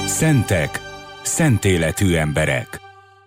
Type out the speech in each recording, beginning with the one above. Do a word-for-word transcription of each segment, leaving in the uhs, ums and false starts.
Szentek, szent életű emberek.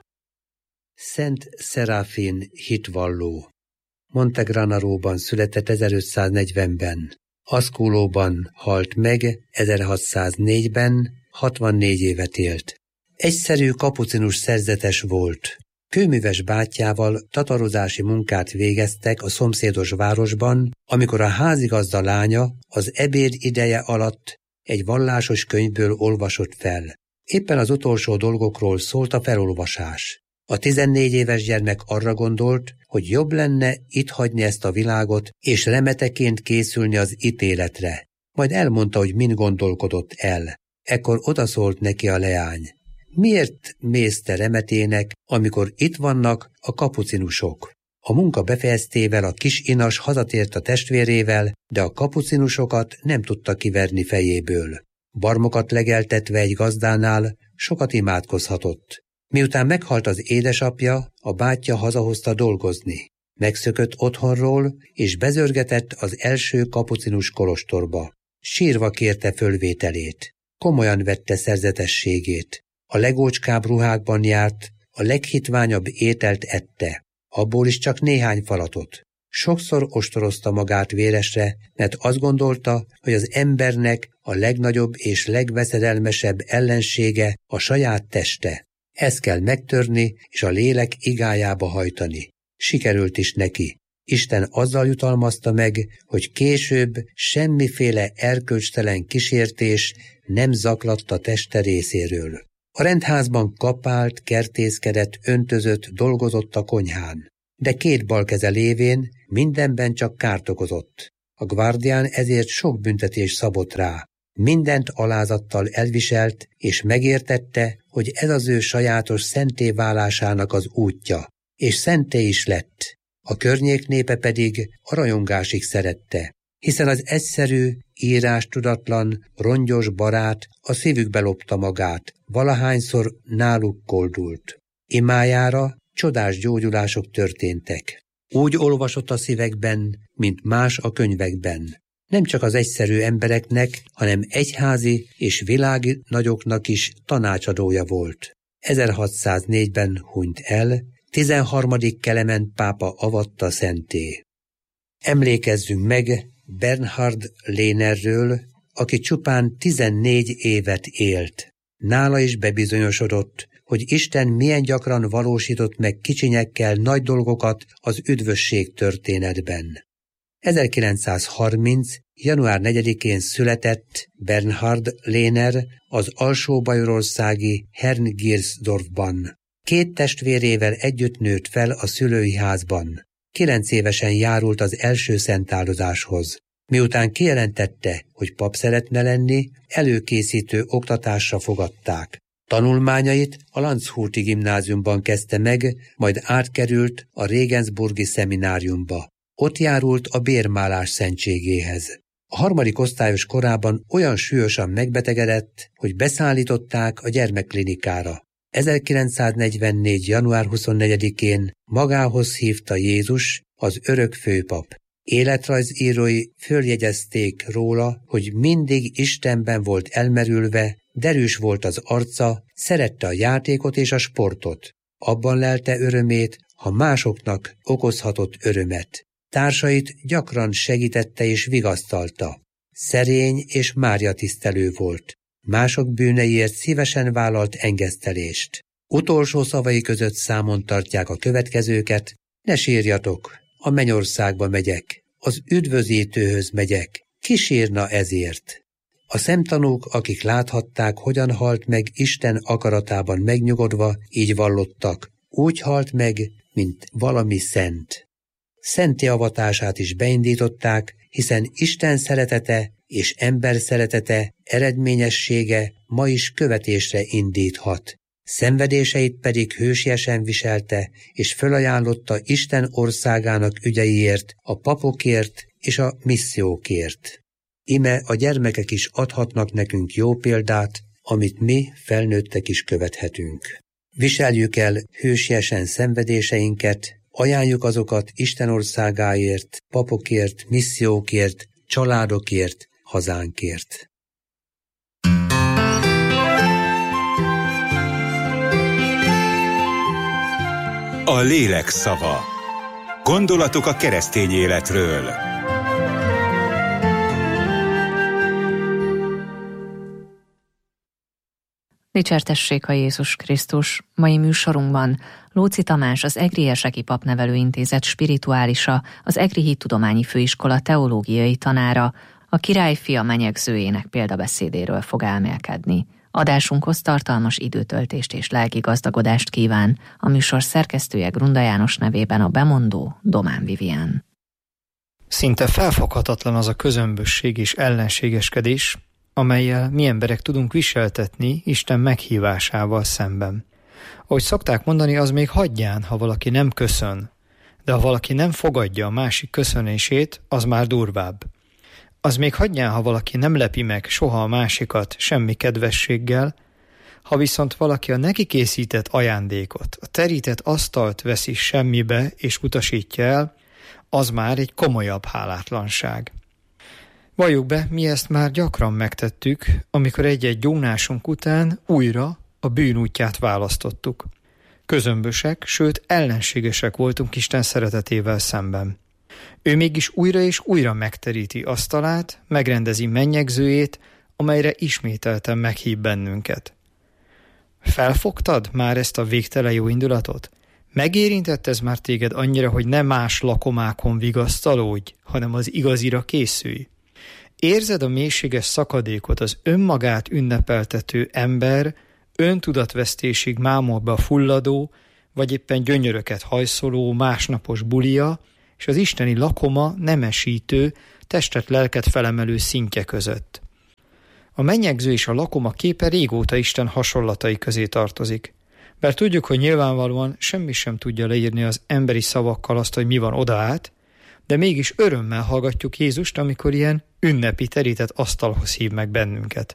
Szent Szeráfin hitvalló. Montegranaróban született ezerötszáznegyvenben. Asculóban halt meg ezerhatszáznégyben, hatvannégy évet élt. Egyszerű kapucinus szerzetes volt. Kőműves bátyjával tatarozási munkát végeztek a szomszédos városban, amikor a házigazda lánya az ebéd ideje alatt egy vallásos könyvből olvasott fel. Éppen az utolsó dolgokról szólt a felolvasás. A tizennégy éves gyermek arra gondolt, hogy jobb lenne itt hagyni ezt a világot, és remeteként készülni az ítéletre. Majd elmondta, hogy mind gondolkodott el. Ekkor odaszólt neki a leány. Miért mész te remetének, amikor itt vannak a kapucinusok? A munka befejeztével a kis inas hazatért a testvérével, de a kapucinusokat nem tudta kiverni fejéből. Barmokat legeltetve egy gazdánál sokat imádkozhatott. Miután meghalt az édesapja, a bátyja hazahozta dolgozni. Megszökött otthonról, és bezörgetett az első kapucinus kolostorba. Sírva kérte fölvételét. Komolyan vette szerzetességét. A legócskább ruhákban járt, a leghitványabb ételt ette. Abból is csak néhány falatot. Sokszor ostorozta magát véresre, mert azt gondolta, hogy az embernek a legnagyobb és legveszedelmesebb ellensége a saját teste. Ezt kell megtörni, és a lélek igájába hajtani. Sikerült is neki. Isten azzal jutalmazta meg, hogy később semmiféle erkölcstelen kísértés nem zaklatta teste részéről. A rendházban kapált, kertészkedett, öntözött, dolgozott a konyhán. De két bal keze lévén mindenben csak kárt okozott. A guardián ezért sok büntetés szabott rá. Mindent alázattal elviselt, és megértette, hogy ez az ő sajátos szenté válásának az útja, és szenté is lett. A környék népe pedig a rajongásig szerette, hiszen az egyszerű, írástudatlan, rongyos barát a szívükbe lopta magát, valahányszor náluk koldult. Imájára csodás gyógyulások történtek. Úgy olvasott a szívekben, mint más a könyvekben. Nem csak az egyszerű embereknek, hanem egyházi és világi nagyoknak is tanácsadója volt. ezerhatszáznégyben hunyt el, tizenharmadik Klement pápa avatta szenté. Emlékezzünk meg Bernhard Lehnerről, aki csupán tizennégy évet élt. Nála is bebizonyosodott, hogy Isten milyen gyakran valósított meg kicsinyekkel nagy dolgokat az üdvösség történetben. ezerkilencszázharminc. január negyedikén született Bernhard Lehner az alsó-bajorországi Herngirsdorfban. Két testvérével együtt nőtt fel a szülői házban. Kilenc évesen járult az első szentáldozáshoz. Miután kijelentette, hogy pap szeretne lenni, előkészítő oktatásra fogadták. Tanulmányait a Landshuti gimnáziumban kezdte meg, majd átkerült a Regensburgi szemináriumba. Ott járult a bérmálás szentségéhez. A harmadik osztályos korában olyan súlyosan megbetegedett, hogy beszállították a gyermekklinikára. ezerkilencszáznegyvennégy. január huszonnegyedikén magához hívta Jézus, az örök főpap. Életrajzírói följegyezték róla, hogy mindig Istenben volt elmerülve, derűs volt az arca, szerette a játékot és a sportot. Abban lelte örömét, ha másoknak okozhatott örömet. Társait gyakran segítette és vigasztalta. Szerény és Mária-tisztelő volt. Mások bűneiért szívesen vállalt engesztelést. Utolsó szavai között számon tartják a következőket: ne sírjatok, a mennyországba megyek, az üdvözítőhöz megyek, ki sírna ezért? A szemtanúk, akik láthatták, hogyan halt meg Isten akaratában megnyugodva, így vallottak: úgy halt meg, mint valami szent. Szenti avatását is beindították, hiszen Isten szeretete és ember szeretete eredményessége ma is követésre indíthat. Szenvedéseit pedig hősiesen viselte, és fölajánlotta Isten országának ügyeiért, a papokért és a missziókért. Ime a gyermekek is adhatnak nekünk jó példát, amit mi felnőttek is követhetünk. Viseljük el hősiesen szenvedéseinket, ajánljuk azokat Isten országáért, papokért, missziókért, családokért, hazánkért. A lélek szava. Gondolatok a keresztény életről. Dicsértessék a Jézus Krisztus! Mai műsorunkban Lóczy Tamás, az Egri Erseki Papnevelő Intézet spirituálisa, az Egri Hittudományi Főiskola teológiai tanára, a királyfia menyegzőjének példabeszédéről fog elmélkedni. Adásunkhoz tartalmas időtöltést és lelki gazdagodást kíván, a műsor szerkesztője Grunda János nevében a bemondó Domán Vivian. Szinte felfoghatatlan az a közömbösség és ellenségeskedés, amellyel mi emberek tudunk viseltetni Isten meghívásával szemben. Ahogy szokták mondani, az még hagyján, ha valaki nem köszön, de ha valaki nem fogadja a másik köszönését, az már durvább. Az még hagyján, ha valaki nem lepi meg soha a másikat semmi kedvességgel, ha viszont valaki a neki készített ajándékot, a terített asztalt veszi semmibe és utasítja el, az már egy komolyabb hálátlanság. Valljuk be, mi ezt már gyakran megtettük, amikor egy-egy gyónásunk után újra a bűn útját választottuk. Közömbösek, sőt ellenségesek voltunk Isten szeretetével szemben. Ő mégis újra és újra megteríti asztalát, megrendezi mennyegzőjét, amelyre ismételten meghív bennünket. Felfogtad már ezt a végtelen jó indulatot? Megérintett ez már téged annyira, hogy ne más lakomákon vigasztalódj, hanem az igazira készülj? Érzed a mélységes szakadékot az önmagát ünnepeltető ember öntudatvesztésig mámorba fulladó, vagy éppen gyönyöröket hajszoló másnapos bulia, és az isteni lakoma nemesítő, testet-lelket felemelő szintje között. A mennyegző és a lakoma képe régóta Isten hasonlatai közé tartozik. Bár tudjuk, hogy nyilvánvalóan semmi sem tudja leírni az emberi szavakkal azt, hogy mi van odaát, de mégis örömmel hallgatjuk Jézust, amikor ilyen ünnepi terített asztalhoz hív meg bennünket.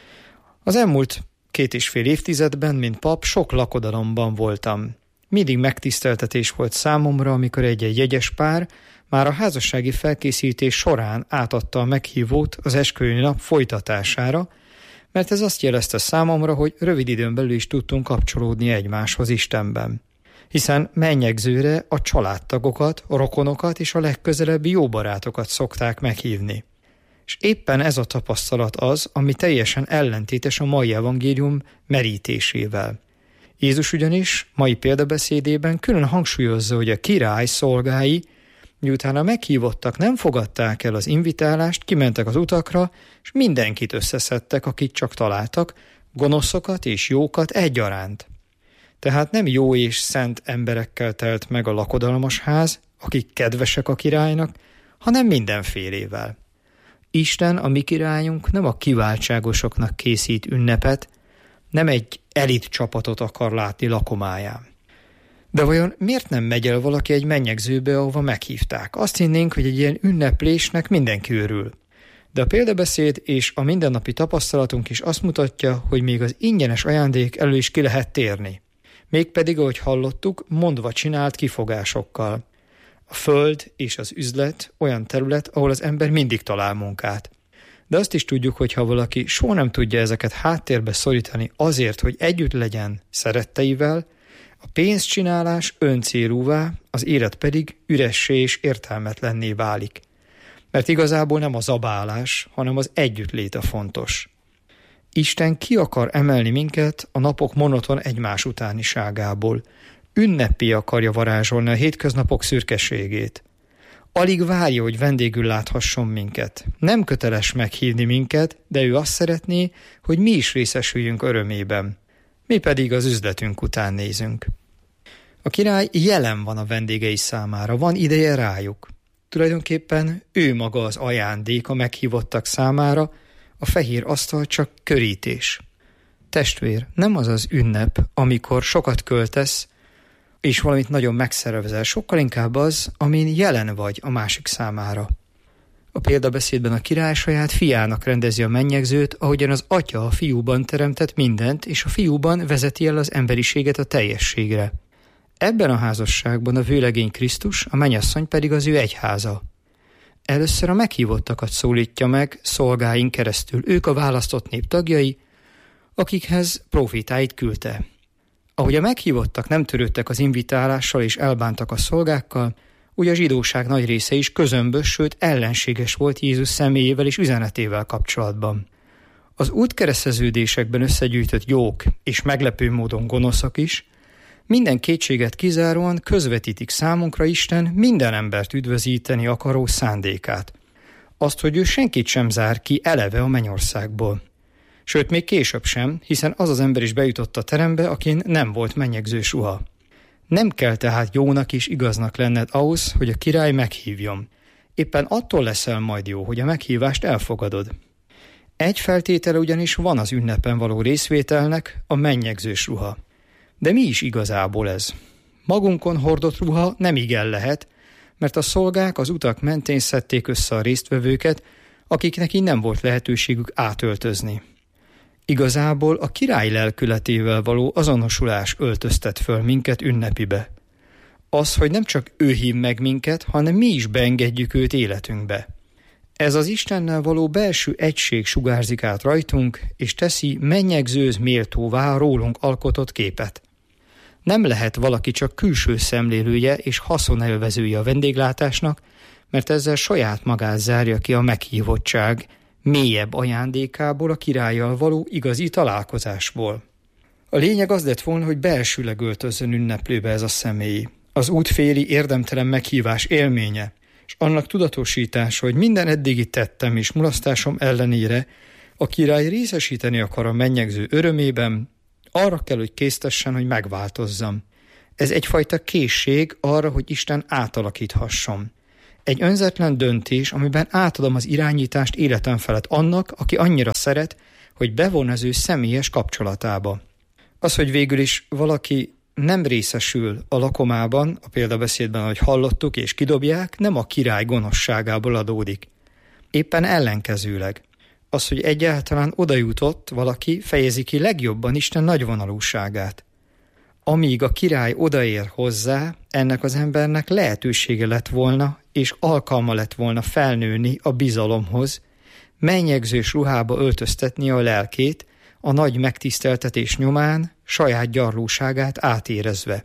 Az elmúlt két és fél évtizedben, mint pap, sok lakodalomban voltam. Mindig megtiszteltetés volt számomra, amikor egy-egy jegyes pár már a házassági felkészítés során átadta a meghívót az esküvői nap folytatására, mert ez azt jelezte számomra, hogy rövid időn belül is tudtunk kapcsolódni egymáshoz Istenben. Hiszen mennyegzőre a családtagokat, a rokonokat és a legközelebbi jó barátokat szokták meghívni. És éppen ez a tapasztalat az, ami teljesen ellentétes a mai evangélium merítésével. Jézus ugyanis mai példabeszédében külön hangsúlyozza, hogy a király szolgái, miután a meghívottak nem fogadták el az invitálást, kimentek az utakra, és mindenkit összeszedtek, akit csak találtak, gonoszokat és jókat egyaránt. Tehát nem jó és szent emberekkel telt meg a lakodalmas ház, akik kedvesek a királynak, hanem mindenfélével. Isten, a mi királyunk, nem a kiváltságosoknak készít ünnepet, nem egy elit csapatot akar látni lakomáján. De vajon miért nem megy el valaki egy mennyegzőbe, ahova meghívták? Azt hinnénk, hogy egy ilyen ünneplésnek mindenki örül. De a példabeszéd és a mindennapi tapasztalatunk is azt mutatja, hogy még az ingyenes ajándék elő is ki lehet térni. Mégpedig, ahogy hallottuk, mondva csinált kifogásokkal. A föld és az üzlet olyan terület, ahol az ember mindig talál munkát. De azt is tudjuk, hogy ha valaki soha nem tudja ezeket háttérbe szorítani azért, hogy együtt legyen szeretteivel, a pénzcsinálás öncélúvá, az élet pedig üressé és értelmetlenné válik. Mert igazából nem a zabálás, hanem az együttlét a fontos. Isten ki akar emelni minket a napok monoton egymás utániságából. Ünnepé akarja varázsolni a hétköznapok szürkeségét. Alig várja, hogy vendégül láthasson minket. Nem köteles meghívni minket, de ő azt szeretné, hogy mi is részesüljünk örömében. Mi pedig az üzletünk után nézünk. A király jelen van a vendégei számára, van ideje rájuk. Tulajdonképpen ő maga az ajándék a meghívottak számára, a fehér asztal csak körítés. Testvér, nem az az ünnep, amikor sokat költesz, és valamit nagyon megszervezel, sokkal inkább az, amin jelen vagy a másik számára. A példabeszédben a király saját fiának rendezi a mennyegzőt, ahogyan az atya a fiúban teremtett mindent, és a fiúban vezeti el az emberiséget a teljességre. Ebben a házasságban a vőlegény Krisztus, a mennyasszony pedig az ő egyháza. Először a meghívottakat szólítja meg szolgáin keresztül, ők a választott nép tagjai, akikhez profétáit küldte. Ahogy a meghívottak nem törődtek az invitálással és elbántak a szolgákkal, úgy a zsidóság nagy része is közömbös, sőt ellenséges volt Jézus személyével és üzenetével kapcsolatban. Az útkereszteződésekben összegyűjtött jók és meglepő módon gonoszak is minden kétséget kizáróan közvetítik számunkra Isten minden embert üdvözíteni akaró szándékát. Azt, hogy ő senkit sem zár ki eleve a mennyországból. Sőt, még később sem, hiszen az az ember is bejutott a terembe, akin nem volt mennyegzős ruha. Nem kell tehát jónak és igaznak lenned ahhoz, hogy a király meghívjon. Éppen attól leszel majd jó, hogy a meghívást elfogadod. Egy feltétele ugyanis van az ünnepen való részvételnek, a mennyegzős ruha. De mi is igazából ez? Magunkon hordott ruha nem igen lehet, mert a szolgák az utak mentén szedték össze a résztvevőket, akiknek így nem volt lehetőségük átöltözni. Igazából a király lelkületével való azonosulás öltöztet föl minket ünnepibe. Az, hogy nem csak ő hív meg minket, hanem mi is beengedjük őt életünkbe. Ez az Istennel való belső egység sugárzik át rajtunk, és teszi mennyegzőz méltóvá a rólunk alkotott képet. Nem lehet valaki csak külső szemlélője és haszonélvezője a vendéglátásnak, mert ezzel saját magát zárja ki a meghívottság mélyebb ajándékából, a királlyal való igazi találkozásból. A lényeg az lett volna, hogy belsőleg öltözzön ünneplőbe ez a személy. Az útféli érdemtelen meghívás élménye, és annak tudatosítása, hogy minden eddigi tettem és mulasztásom ellenére a király részesíteni akar a mennyegző örömében, arra kell, hogy késztessen, hogy megváltozzam. Ez egyfajta készség arra, hogy Isten átalakíthasson. Egy önzetlen döntés, amiben átadom az irányítást életem felett annak, aki annyira szeret, hogy bevon az ő személyes kapcsolatába. Az, hogy végül is valaki nem részesül a lakomában, a példabeszédben, ahogy hallottuk, és kidobják, nem a király gonoszságából adódik. Éppen ellenkezőleg. Az, hogy egyáltalán odajutott valaki, fejezi ki legjobban Isten nagyvonalúságát. Amíg a király odaér hozzá, ennek az embernek lehetősége lett volna, és alkalma lett volna felnőni a bizalomhoz, mennyegzős ruhába öltöztetni a lelkét, a nagy megtiszteltetés nyomán, saját gyarlóságát átérezve.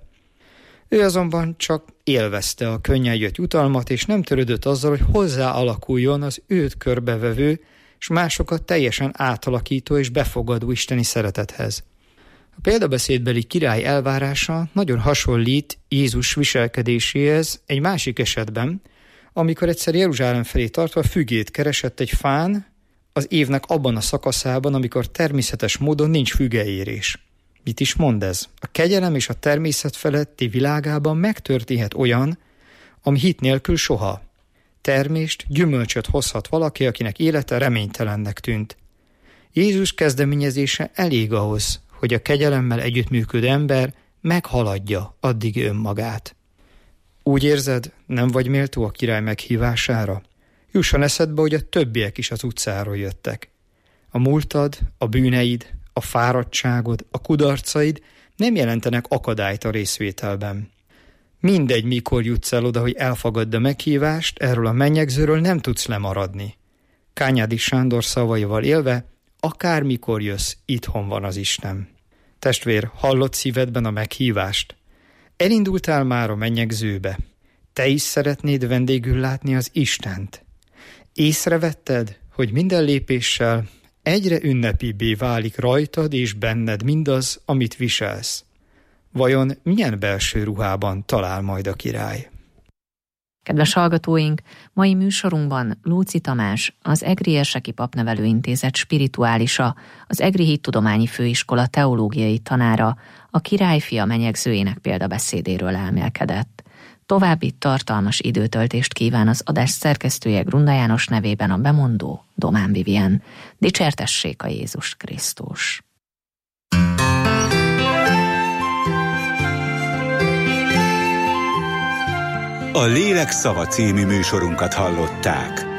Ő azonban csak élvezte a könnyen jött jutalmat, és nem törődött azzal, hogy hozzá alakuljon az őt körbevevő, és másokat teljesen átalakító és befogadó isteni szeretethez. A példabeszédbeli király elvárása nagyon hasonlít Jézus viselkedéséhez egy másik esetben, amikor egyszer Jeruzsálem felé tartva fügét keresett egy fán az évnek abban a szakaszában, amikor természetes módon nincs fügeérés. Mit is mond ez? A kegyelem és a természet feletti világában megtörténhet olyan, ami hit nélkül soha. Termést, gyümölcsöt hozhat valaki, akinek élete reménytelennek tűnt. Jézus kezdeményezése elég ahhoz, hogy a kegyelemmel együttműködő ember meghaladja addig önmagát. Úgy érzed, nem vagy méltó a király meghívására? Jusson eszedbe, hogy a többiek is az utcáról jöttek. A múltad, a bűneid, a fáradtságod, a kudarcaid nem jelentenek akadályt a részvételben. Mindegy, mikor jutsz el oda, hogy elfogadd a meghívást, erről a mennyegzőről nem tudsz lemaradni. Kányádi Sándor szavaival élve, akármikor jössz, itthon van az Isten. Testvér, hallott szívedben a meghívást? Elindultál már a mennyegzőbe? Te is szeretnéd vendégül látni az Istent? Észrevetted, hogy minden lépéssel egyre ünnepibbé válik rajtad és benned mindaz, amit viselsz? Vajon milyen belső ruhában talál majd a király? Kedves hallgatóink, mai műsorunkban Lóczy Tamás, az Egri Érseki Papnevelőintézet spirituálisa, az Egri Hittudományi Főiskola teológiai tanára, a királyfia menyegzőjének példabeszédéről elmélkedett. További tartalmas időtöltést kíván az adás szerkesztője Grunda János nevében a bemondó Domán Vivien. Dicsértessék a Jézus Krisztus! A Lélek szava című műsorunkat hallották.